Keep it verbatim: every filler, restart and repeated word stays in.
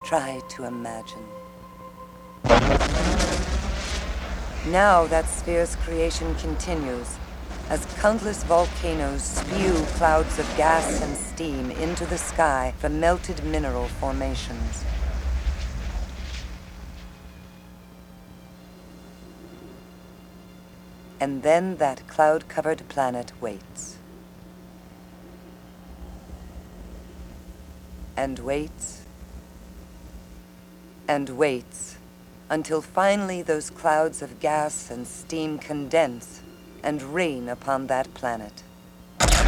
Try to imagine. Now that sphere's creation continues, as countless volcanoes spew clouds of gas and steam into the sky from melted mineral formations. And then that cloud-covered planet waits. And waits. And waits. Until finally those clouds of gas and steam condense and rain upon that planet.